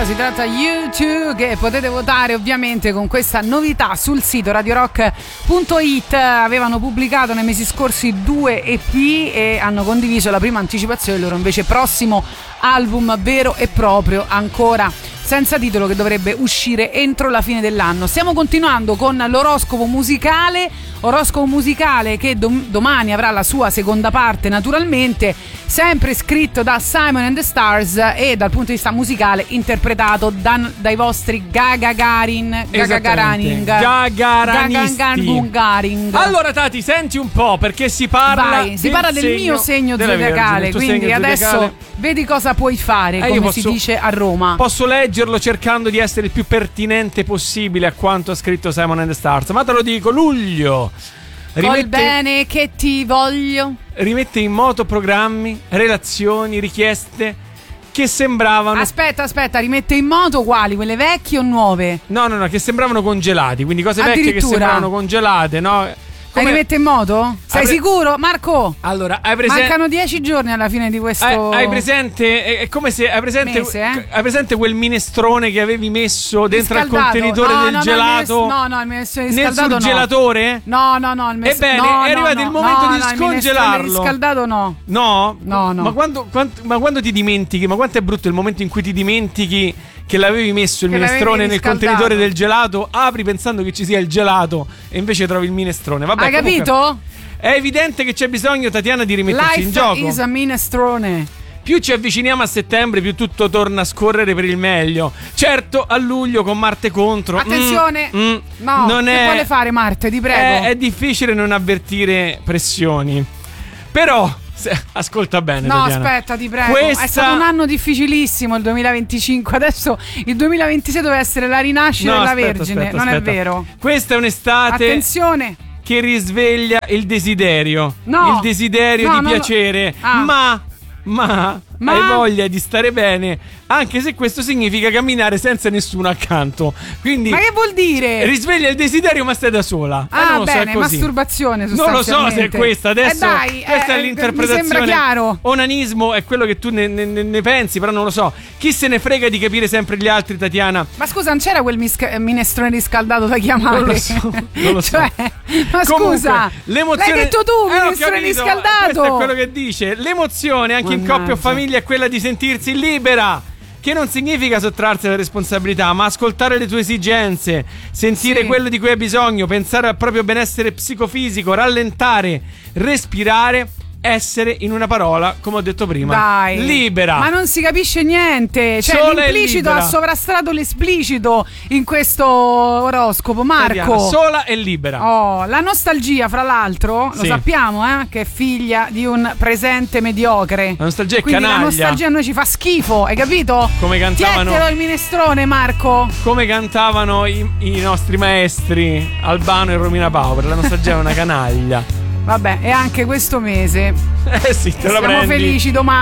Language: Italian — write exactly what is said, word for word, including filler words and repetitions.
Rock, si tratta U due, che potete votare ovviamente con questa novità sul sito radio rock punto it. Avevano pubblicato nei mesi scorsi due E P e hanno condiviso la prima anticipazione del loro invece prossimo album vero e proprio, ancora senza titolo, che dovrebbe uscire entro la fine dell'anno. Stiamo continuando con l'oroscopo musicale, oroscopo musicale che dom- domani avrà la sua seconda parte, naturalmente, sempre scritto da Simon and the Stars e dal punto di vista musicale interpretato da, dai vostri Gagagarin Gagagaraning Gagaranisti. Allora Tati, senti un po', perché si parla Vai, si parla del mio segno zodiacale, quindi adesso zodiacale. Vedi cosa puoi fare, eh, come posso, si dice a Roma. Posso leggerlo cercando di essere il più pertinente possibile a quanto ha scritto Simon and the Stars, ma te lo dico: luglio rimette, col bene che ti voglio, rimette in moto programmi, relazioni, richieste che sembravano... Aspetta, aspetta, rimette in moto quali? Quelle vecchie o nuove? No, no, no, che sembravano congelati, quindi cose vecchie che sembravano congelate, no? Come... La rimette in moto? Sei pre... sicuro, Marco? Allora, hai presente... Mancano dieci giorni alla fine di questo... Hai, hai presente... È come se... Hai presente, mese, eh? hai presente quel minestrone che avevi messo dentro al riscaldato. contenitore no, del no, gelato? No, no, no, il minestrone riscaldato nel surgelatore? No, no, no, il minestrone... Ebbene, no, è arrivato no, il momento no, di no, scongelarlo. Il riscaldato no. No? No, no. Ma quando, quando, ma quando ti dimentichi? Ma quanto è brutto il momento in cui ti dimentichi che l'avevi messo il che minestrone nel contenitore del gelato, apri pensando che ci sia il gelato e invece trovi il minestrone. Vabbè, hai comunque, capito? È evidente che c'è bisogno, Tatiana, di rimetterci Life in gioco. is a minestrone. Più ci avviciniamo a settembre, più tutto torna a scorrere per il meglio. Certo, a luglio con Marte contro. Attenzione, mm, mm, no, non che è, vuole fare Marte, ti prego. È, è difficile non avvertire pressioni. Però... ascolta bene, no, Tatiana. aspetta, ti prego. Questa... È stato un anno difficilissimo il duemilaventicinque. Adesso il duemilaventisei deve essere la rinascita no, della aspetta, Vergine. aspetta, non aspetta. è vero. Questa è un'estate. Attenzione. Che risveglia il desiderio. No. Il desiderio no, di piacere. Lo... Ah. Ma. Ma. Ma hai voglia di stare bene, anche se questo significa camminare senza nessuno accanto. Quindi ma che vuol dire? Risveglia il desiderio ma stai da sola. Ah, non lo bene, so, masturbazione non lo so se è questa. Adesso eh dai, questa eh, è l'interpretazione. Mi sembra chiaro. Onanismo è quello che tu ne, ne, ne pensi, però non lo so. Chi se ne frega di capire sempre gli altri, Tatiana? Ma scusa, non c'era quel misca- minestrone riscaldato da chiamare? Non lo so, non lo so. Cioè, ma comunque, scusa, l'emozione... l'hai detto tu, eh, minestrone riscaldato. Questo è quello che dice. L'emozione anche Mannaggia. in coppia o famiglia è quella di sentirsi libera, che non significa sottrarsi alle responsabilità, ma ascoltare le tue esigenze, sentire sì. quello di cui hai bisogno, pensare al proprio benessere psicofisico, rallentare, respirare, essere, in una parola, come ho detto prima, Dai. libera. Ma non si capisce niente. Cioè, sola l'implicito ha sovrastato l'esplicito in questo oroscopo, Marco. Tatiana, sola e libera. Oh, la nostalgia, fra l'altro, sì. lo sappiamo, eh, che è figlia di un presente mediocre. La nostalgia è Quindi canaglia. la nostalgia a noi ci fa schifo, hai capito? Come cantavano. Tietelo il minestrone, Marco. Come cantavano i, i nostri maestri Albano e Romina Power. La nostalgia è una canaglia. Vabbè, e anche questo mese eh sì, te la siamo prendi. felici domani.